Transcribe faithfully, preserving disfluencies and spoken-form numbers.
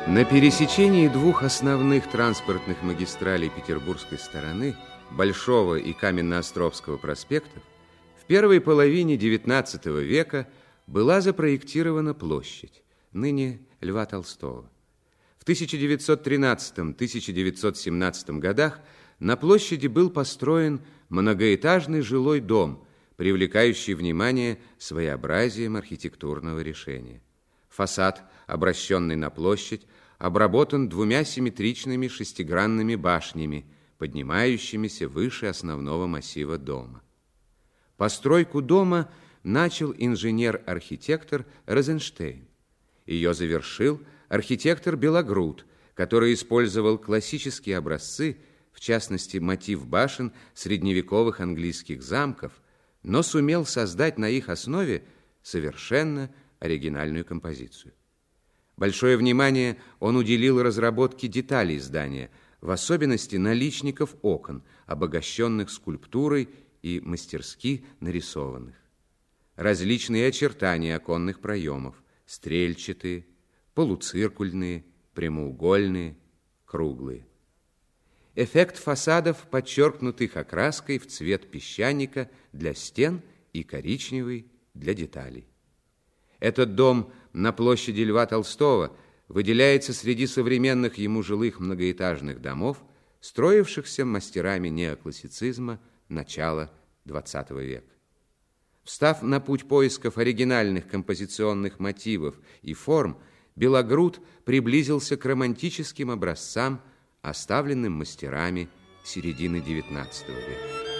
На пересечении двух основных транспортных магистралей петербургской стороны, Большого и Каменноостровского проспектов, в первой половине девятнадцатого века была запроектирована площадь, ныне Льва Толстого. В тысяча девятьсот тринадцатом — тысяча девятьсот семнадцатом годах на площади был построен многоэтажный жилой дом, привлекающий внимание своеобразием архитектурного решения. Фасад, обращенный на площадь, обработан двумя симметричными шестигранными башнями, поднимающимися выше основного массива дома. Постройку дома начал инженер-архитектор Розенштейн. Ее завершил архитектор Белогруд, который использовал классические образцы, в частности, мотив башен средневековых английских замков, но сумел создать на их основе совершенно оригинальную композицию. Большое внимание он уделил разработке деталей здания, в особенности наличников окон, обогащенных скульптурой и мастерски нарисованных. Различные очертания оконных проемов: стрельчатые, полуциркульные, прямоугольные, круглые. Эффект фасадов, подчеркнутых окраской в цвет песчаника для стен и коричневый для деталей. Этот дом на площади Льва Толстого выделяется среди современных ему жилых многоэтажных домов, строившихся мастерами неоклассицизма начала двадцатого века. Встав на путь поисков оригинальных композиционных мотивов и форм, Белогруд приблизился к романтическим образцам, оставленным мастерами середины девятнадцатого века.